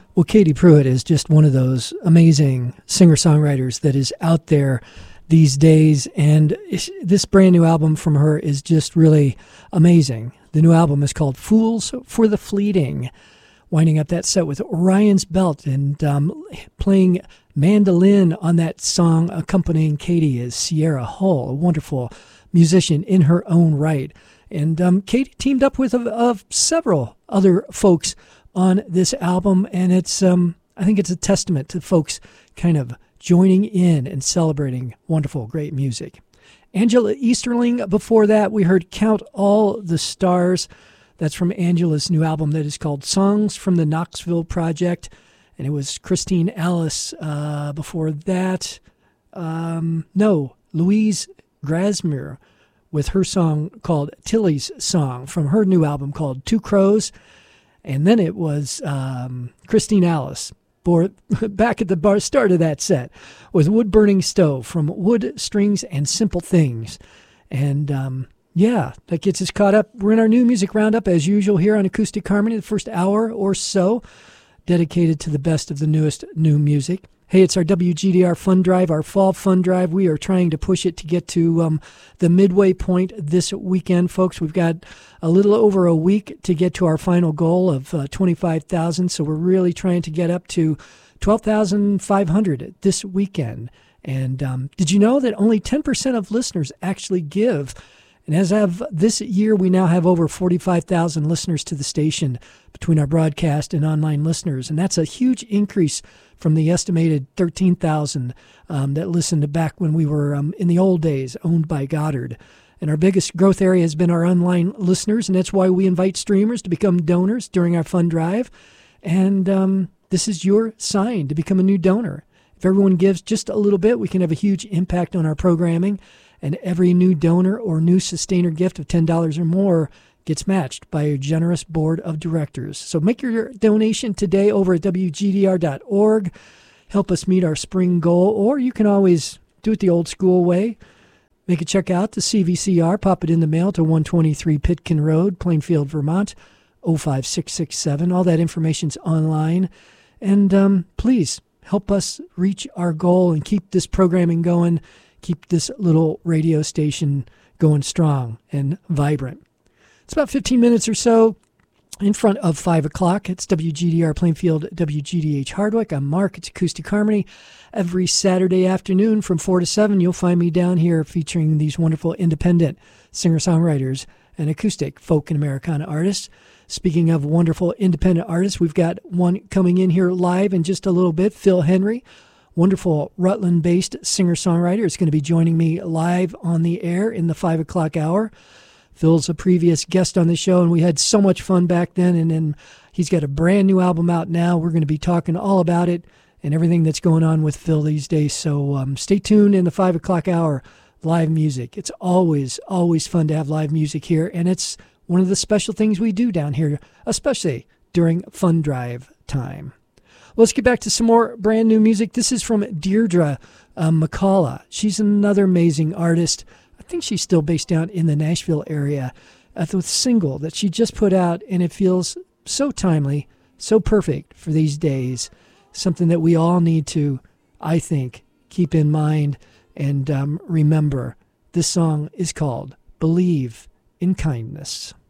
Well, Katie Pruitt is just one of those amazing singer-songwriters that is out there these days, and this brand new album from her is just really amazing. The new album is called Fools for the Fleeting. Winding up that set with Orion's Belt, and playing mandolin on that song accompanying Katie is Sierra Hull, a wonderful musician in her own right. And Katie teamed up with several other folks on this album, and it's I think it's a testament to folks kind of joining in and celebrating wonderful, great music. Angela Easterling, before that, we heard Count All the Stars. That's from Angela's new album that is called Songs from the Knoxville Project, and it was Christine Alice before that. Louise Grasmere with her song called Tilly's Song from her new album called Two Crows. And then it was Christine Alice back at the start of that set with Wood Burning Stove from Wood, Strings, and Simple Things. And that gets us caught up. We're in our new music roundup as usual here on Acoustic Harmony, the first hour or so dedicated to the best of the newest new music. Hey, it's our WGDR Fund Drive, our fall fund drive. We are trying to push it to get to the midway point this weekend, folks. We've got a little over a week to get to our final goal of $25,000, so we're really trying to get up to $12,500 this weekend. And did you know that only 10% of listeners actually give? And as of this year, we now have over 45,000 listeners to the station between our broadcast and online listeners. And that's a huge increase from the estimated 13,000 that listened back when we were in the old days, owned by Goddard. And our biggest growth area has been our online listeners, and that's why we invite streamers to become donors during our fund drive. And this is your sign to become a new donor. If everyone gives just a little bit, we can have a huge impact on our programming. And every new donor or new sustainer gift of $10 or more gets matched by a generous board of directors. So make your donation today over at WGDR.org. Help us meet our spring goal, or you can always do it the old school way. Make a check out to CVCR, pop it in the mail to 123 Pitkin Road, Plainfield, Vermont, 05667. All that information's online. And please help us reach our goal and keep this programming going. Keep this little radio station going strong and vibrant. It's about 15 minutes or so in front of 5 o'clock. It's WGDR Plainfield, WGDH Hardwick. I'm Mark. It's Acoustic Harmony. Every Saturday afternoon from 4 to 7, you'll find me down here featuring these wonderful independent singer-songwriters and acoustic folk and Americana artists. Speaking of wonderful independent artists, we've got one coming in here live in just a little bit, Phil Henry. Wonderful Rutland-based singer-songwriter is going to be joining me live on the air in the 5 o'clock hour. Phil's a previous guest on the show, and we had so much fun back then. And then he's got a brand new album out now. We're going to be talking all about it and everything that's going on with Phil these days. So stay tuned in the 5 o'clock hour, live music. It's always fun to have live music here, and it's one of the special things we do down here, especially during Fund Drive time. Let's get back to some more brand new music. This is from Deirdre McCullough. She's another amazing artist. I think she's still based down in the Nashville area with a single that she just put out, and it feels so timely, so perfect for these days. Something that we all need to, I think, keep in mind and remember. This song is called Believe in Kindness.